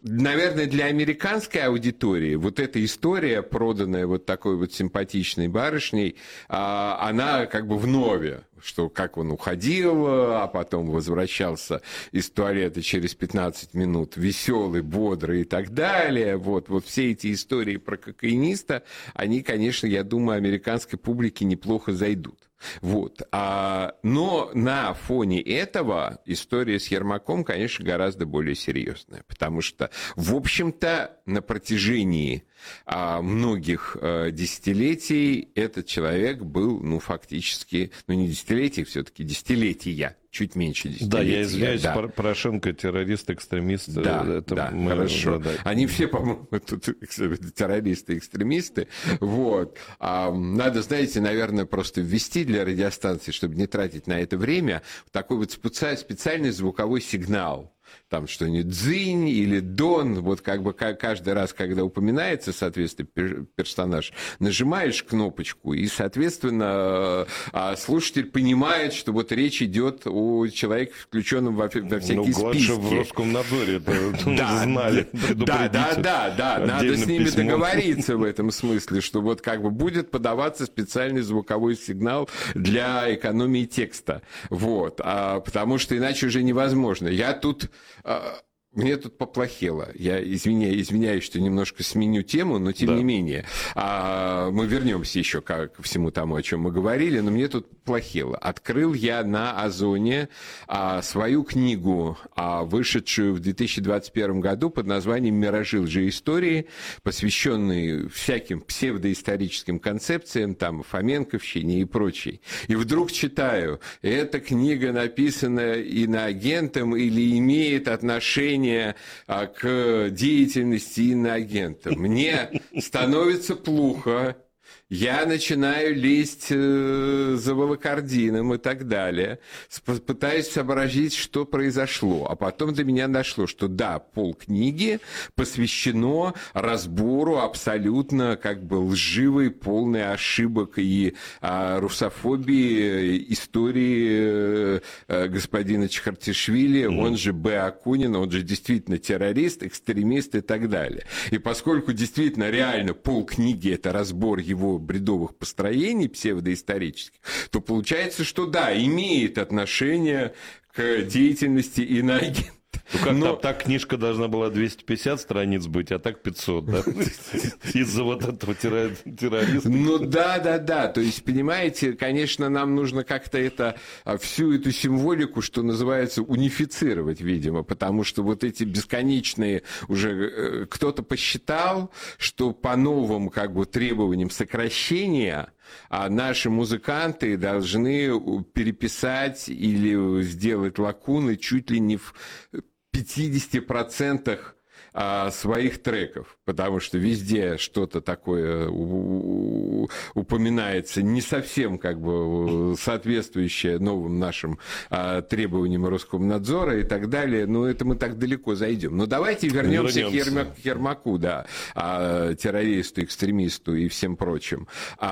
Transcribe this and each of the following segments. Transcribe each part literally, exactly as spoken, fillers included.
наверное, для американской аудитории вот эта история, проданная вот такой вот симпатичной барышней, она как бы вновь, что как он уходил, а потом возвращался из туалета через пятнадцать минут веселый, бодрый и так далее. Вот, вот все эти истории про кокаиниста, они, конечно, я думаю, американской публике неплохо зайдут. Вот. А, но на фоне этого история с Ермаком, конечно, гораздо более серьезная, потому что, в общем-то, на протяжении а, многих а, десятилетий этот человек был, ну, фактически, ну, не десятилетий, все-таки десятилетия, чуть меньше десятилетия. Да, я извиняюсь, да. Порошенко террорист, экстремист. Да, это да, мы, хорошо. Да, да. Они все, по-моему, тут террористы, экстремисты. Вот. А, надо, знаете, наверное, просто ввести для радиостанции, чтобы не тратить на это время, такой вот специальный звуковой сигнал. Там что-нибудь дзынь или дон, вот как бы каждый раз, когда упоминается, соответственно, персонаж, нажимаешь кнопочку, и, соответственно, слушатель понимает, что вот речь идет о человеке, включенном во, во всякие ну, списки. Ну, в Роскомнадзоре это да, знали. Да, да, да, да, надо с ними письмо. договориться в этом смысле, что вот как бы будет подаваться специальный звуковой сигнал для экономии текста. Вот, а, потому что иначе уже невозможно. Я тут... Мне тут поплохело. Я извиняюсь, извиняюсь, что немножко сменю тему, но тем да. не менее. А, мы вернемся еще ко всему тому, о чем мы говорили, но мне тут плохело. Открыл я на Озоне а, свою книгу, а, вышедшую в две тысячи двадцать первом году под названием «Миражи лжеистории», посвященной всяким псевдоисторическим концепциям, там, фоменковщине и прочей. И вдруг читаю, эта книга написана иноагентом или имеет отношение к деятельности иноагента. Мне становится плохо, я начинаю лезть за волокордином и так далее, пытаюсь сообразить, что произошло. А потом до меня дошло, что да, полкниги посвящено разбору абсолютно как бы лживой, полной ошибок и а, русофобии истории а, господина Чхартишвили, mm-hmm. он же Б. Акунин, он же действительно террорист, экстремист и так далее. И поскольку действительно реально полкниги это разбор его бредовых построений псевдоисторических, то получается, что да, имеет отношение к деятельности иноагента. Ну, как Но... так книжка должна была двести пятьдесят страниц быть, а так пятьсот, да? Из-за вот этого террориста. Ну да, да, да. То есть, понимаете, конечно, нам нужно как-то это, всю эту символику, что называется, унифицировать, видимо, потому что вот эти бесконечные уже кто-то посчитал, что по новым как бы требованиям сокращения а наши музыканты должны переписать или сделать лакуны чуть ли не в пятидесяти процентах своих треков, потому что везде что-то такое упоминается не совсем как бы соответствующее новым нашим требованиям Роскомнадзора и так далее. Но это мы так далеко зайдем. Но давайте вернемся, вернемся. к Ермаку, да, террористу, экстремисту и всем прочим.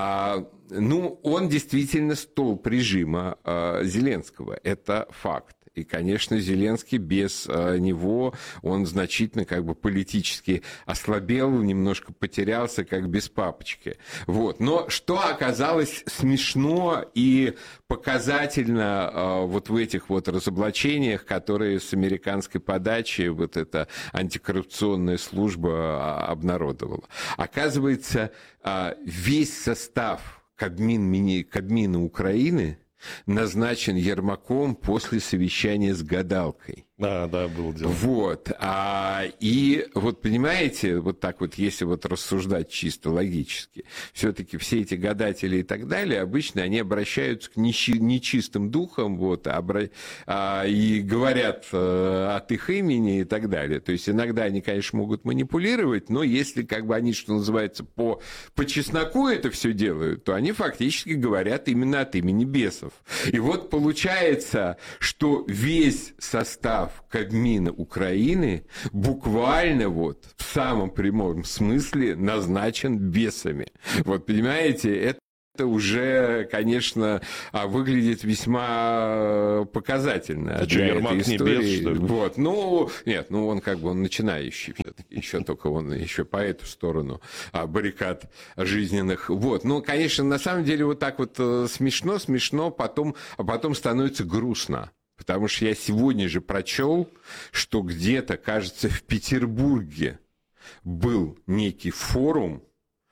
Ну, он действительно столб режима Зеленского. Это факт. И, конечно, Зеленский без а, него, он значительно как бы политически ослабел, немножко потерялся, как без папочки. Вот. Но что оказалось смешно и показательно а, вот в этих вот разоблачениях, которые с американской подачи вот эта антикоррупционная служба обнародовала. Оказывается, а, весь состав Кабмин, Кабмина Украины назначен Ермаком после совещания с гадалкой. Да, да, был дело. Вот. А, и вот понимаете, вот так вот, если вот рассуждать чисто логически, все-таки все эти гадатели и так далее, обычно они обращаются к нечи, нечистым духам, вот, обра... а, и говорят а, от их имени и так далее. То есть иногда они, конечно, могут манипулировать, но если как бы они, что называется, по, по чесноку это все делают, то они фактически говорят именно от имени бесов. И вот получается, что весь состав Кабмина Украины буквально вот в самом прямом смысле назначен бесами. Вот понимаете, это Это уже, конечно, выглядит весьма показательно. А что, Ермак не бес, что ли? Вот. Ну, нет, ну он как бы он начинающий. еще, только он еще по эту сторону а, баррикад жизненных. Вот. Ну, конечно, на самом деле вот так вот э, смешно, смешно, потом, а потом становится грустно. Потому что я сегодня же прочел, что где-то, кажется, в Петербурге был некий форум,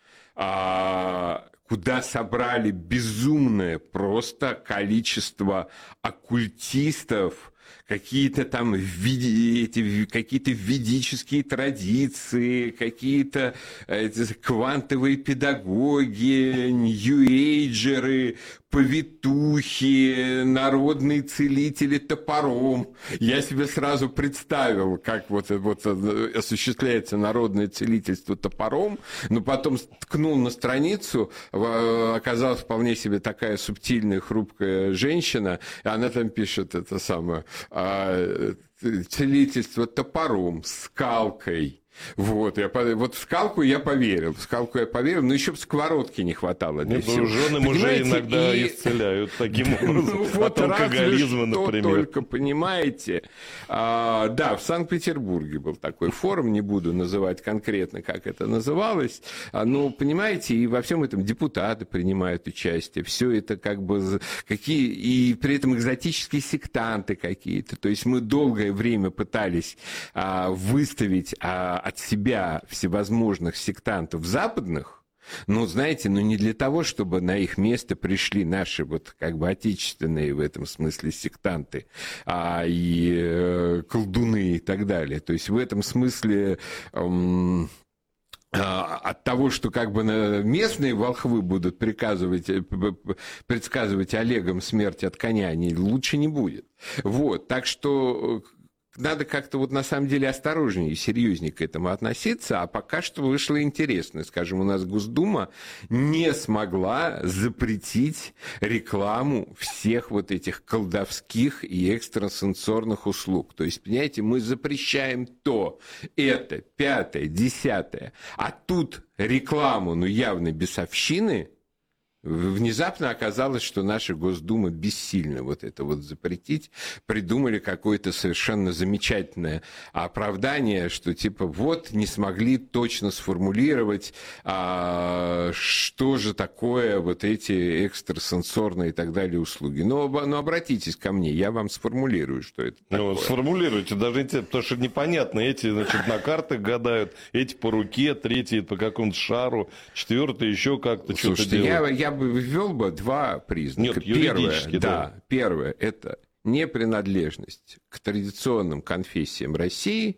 а, куда собрали безумное просто количество оккультистов, какие-то там эти, какие-то ведические традиции, какие-то эти, квантовые педагоги, нью-эйджеры, повитухи, народные целители топором. Я себе сразу представил, как вот, вот осуществляется народное целительство топором, но потом ткнул на страницу, оказалась вполне себе такая субтильная, хрупкая женщина, и она там пишет это самое, целительство топором, скалкой. Вот, я, вот в скалку я поверил, в скалку я поверил, но еще бы сковородки не хватало для Нет, всего. Жены мужей иногда и... исцеляют таким образом, ну, вот от алкоголизма, например. Только, понимаете. А, да, в Санкт-Петербурге был такой форум, не буду называть конкретно, как это называлось, а, но, понимаете, и во всем этом депутаты принимают участие, все это как бы, какие, и при этом экзотические сектанты какие-то, то есть мы долгое время пытались а, выставить а, от себя всевозможных сектантов западных, ну, знаете, ну не для того, чтобы на их место пришли наши вот как бы отечественные в этом смысле сектанты, а и э, колдуны и так далее. То есть в этом смысле... Эм, от того, что как бы местные волхвы будут приказывать, предсказывать Олегам смерть от коня, они лучше не будет. Вот, так что... Надо как-то вот на самом деле осторожнее и серьезнее к этому относиться, а пока что вышло интересно. Скажем, у нас Госдума не смогла запретить рекламу всех вот этих колдовских и экстрасенсорных услуг. То есть, понимаете, мы запрещаем то, это, пятое, десятое, а тут рекламу, ну явно бесовщины. Внезапно оказалось, что наша Госдума бессильна вот это вот запретить. Придумали какое-то совершенно замечательное оправдание, что типа вот не смогли точно сформулировать, а, что же такое вот эти экстрасенсорные и так далее услуги. Но, но обратитесь ко мне, я вам сформулирую, что это такое. Ну, сформулируйте, даже потому что непонятно. Эти, значит, на картах гадают, эти по руке, третьи по какому-то шару, четвертый еще как-то что-то делают. Я, я бы ввел бы два признака. Нет, юридически, первое, да. да. Первое – это непринадлежность к традиционным конфессиям России.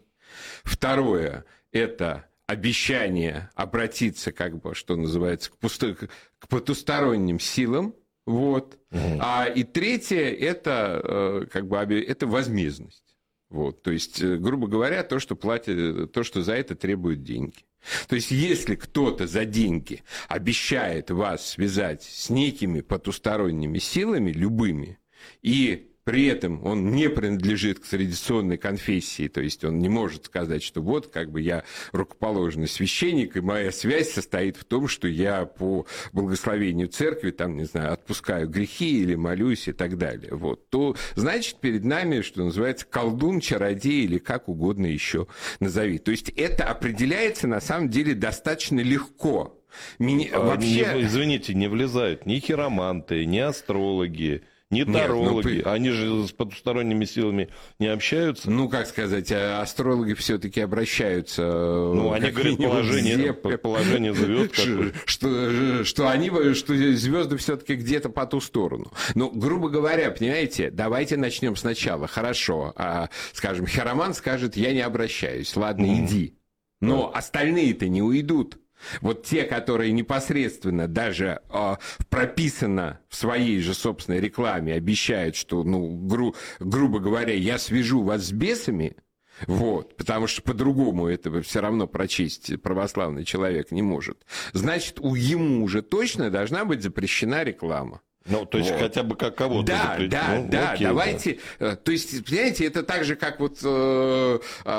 Второе – это обещание обратиться, как бы, что называется, к, пусто... к потусторонним силам. Вот. Mm. А, и третье – это, как бы, это возмездность. Вот. То есть, грубо говоря, то, что платят, то, что за это требуют деньги. То есть, если кто-то за деньги обещает вас связать с некими потусторонними силами, любыми, и при этом он не принадлежит к традиционной конфессии, то есть он не может сказать, что вот как бы я рукоположенный священник, и моя связь состоит в том, что я по благословению церкви, там, не знаю, отпускаю грехи или молюсь и так далее, вот, то значит перед нами, что называется, колдун, чародей или как угодно еще назови. То есть это определяется на самом деле достаточно легко. Меня... А, Вообще... не, извините, не влезают ни хироманты, ни астрологи, не тарологи, Нет, ну, они же с потусторонними силами не общаются. Ну, как сказать, астрологи все-таки обращаются. Ну, они говорят, положение, положение звезд. Что, что, что, они, что звезды все-таки где-то по ту сторону. Ну, грубо говоря, понимаете, давайте начнем сначала. Хорошо, а, скажем, хиромант скажет, я не обращаюсь, ладно, mm. иди. Но да. остальные-то не уйдут. Вот те, которые непосредственно даже э, прописано в своей же собственной рекламе, обещают, что, ну, гру, грубо говоря, я свяжу вас с бесами, вот, потому что по-другому этого все равно прочесть православный человек не может, значит, у ему уже точно должна быть запрещена реклама. Ну, то есть, вот. хотя бы как кого-то Да, запретить. да, ну, да, окей, давайте, да. То есть, понимаете, это так же, как вот э,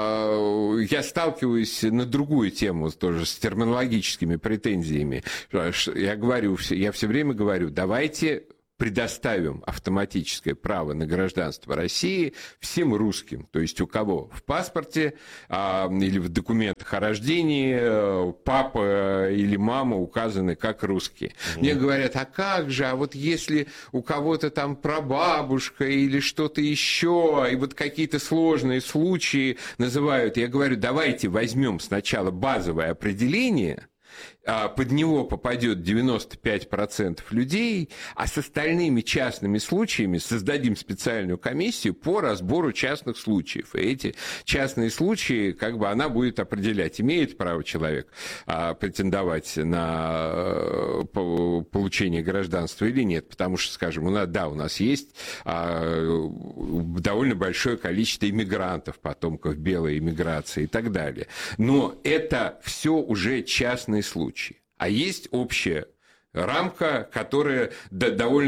э, я сталкиваюсь на другую тему тоже с терминологическими претензиями. Я говорю, я все время говорю, давайте предоставим автоматическое право на гражданство России всем русским, то есть у кого в паспорте а, или в документах о рождении папа или мама указаны как русские. Mm. Мне говорят, а как же, а вот если у кого-то там прабабушка или что-то еще, и вот какие-то сложные случаи называют, я говорю, давайте возьмем сначала базовое определение, под него попадет девяносто пять процентов людей, а с остальными частными случаями создадим специальную комиссию по разбору частных случаев. И эти частные случаи, как бы она будет определять, имеет право человек а, претендовать на а, получение гражданства или нет. Потому что, скажем, у нас, да, у нас есть а, довольно большое количество иммигрантов, потомков белой иммиграции и так далее. Но это все уже частные случаи. А есть общая рамка, которая довольно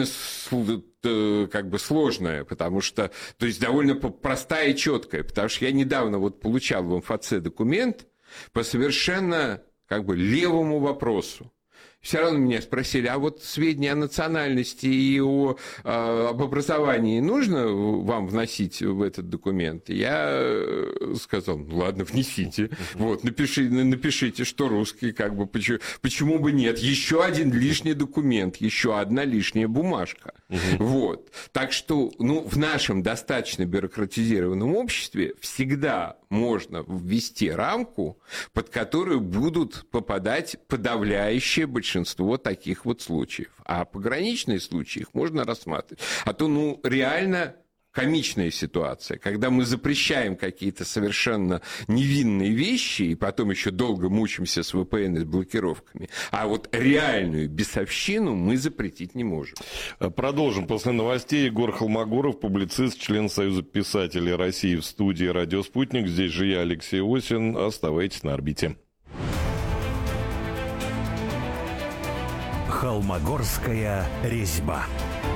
как бы сложная, потому что, то есть довольно простая и четкая, потому что я недавно вот получал в МФЦ документ по совершенно как бы левому вопросу. Все равно меня спросили, а вот сведения о национальности и о, э, об образовании нужно вам вносить в этот документ? Я сказал, ну ладно, внесите. Вот, напиши, напишите, что русский, как бы, почему, почему бы нет? Еще один лишний документ, еще одна лишняя бумажка. Угу. Вот. Так что, ну, в нашем достаточно бюрократизированном обществе всегда можно ввести рамку, под которую будут попадать подавляющее большинство таких вот случаев. А пограничные случаи их можно рассматривать. А то, ну, реально комичная ситуация, когда мы запрещаем какие-то совершенно невинные вещи и потом еще долго мучимся с вэ пэ эн и с блокировками, а вот реальную бесовщину мы запретить не можем. Продолжим после новостей. Егор Холмогоров, публицист, член Союза писателей России, в студии «Радио Спутник». Здесь же я, Алексей Осин. Оставайтесь на орбите. Холмогорская резьба.